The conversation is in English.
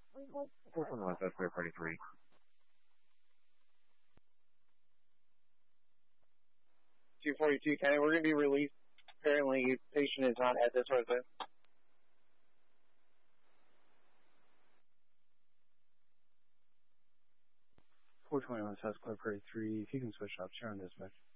421 South Square Party 3. 242 County, we're going to be released. Apparently, patient is not at this residence. 421 South Square Party 3, if you can switch off, share on dispatch.